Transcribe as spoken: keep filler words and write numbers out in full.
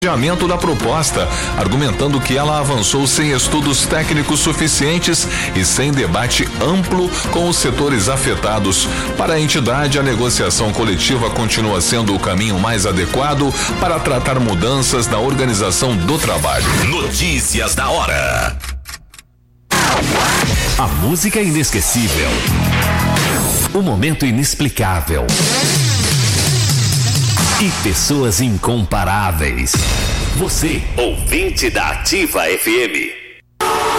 adiamento da proposta, argumentando que ela avançou sem estudos técnicos suficientes e sem debate amplo com os setores afetados. Para a entidade, a negociação coletiva continua sendo o caminho mais adequado para tratar mudanças na organização do trabalho. Notícias da hora. A música inesquecível. O momento inexplicável. E pessoas incomparáveis. Você, ouvinte da Ativa F M.